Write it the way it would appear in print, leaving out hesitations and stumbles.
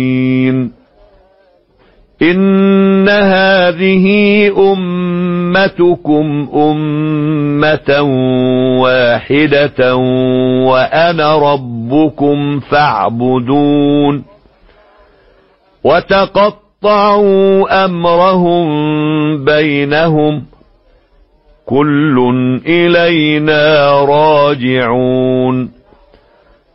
إن هذه أمتكم أمة واحدة وأنا ربكم فاعبدون وتقطعوا أمرهم بينهم كل إلينا راجعون